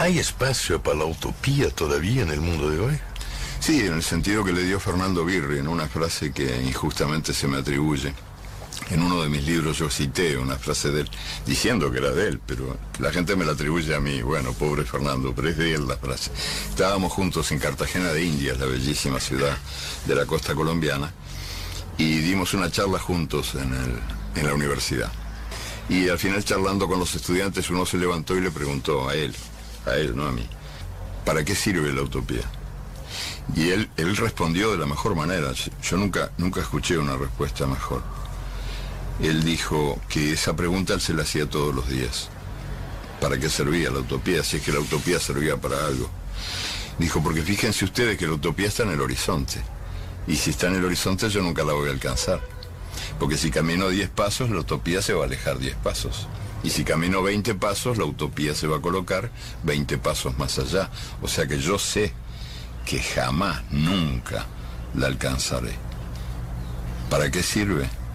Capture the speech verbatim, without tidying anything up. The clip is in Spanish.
¿Hay espacio para la utopía todavía en el mundo de hoy? Sí, en el sentido que le dio Fernando Birri, en una frase que injustamente se me atribuye. En uno de mis libros yo cité una frase de él, diciendo que era de él, pero la gente me la atribuye a mí. Bueno, pobre Fernando, pero es de él la frase. Estábamos juntos en Cartagena de Indias, la bellísima ciudad de la costa colombiana, y dimos una charla juntos en, el, en la universidad. Y al final, charlando con los estudiantes, uno se levantó y le preguntó a él, a él, no a mí, ¿para qué sirve la utopía? Y él, él respondió de la mejor manera. Yo nunca, nunca escuché una respuesta mejor. Él dijo que esa pregunta él se la hacía todos los días. ¿Para qué servía la utopía? Si es que la utopía servía para algo. Dijo, porque fíjense ustedes que la utopía está en el horizonte. Y si está en el horizonte yo nunca la voy a alcanzar. Porque si camino diez pasos, la utopía se va a alejar diez pasos. Y si camino veinte pasos, la utopía se va a colocar veinte pasos más allá. O sea que yo sé que jamás, nunca la alcanzaré. ¿Para qué sirve?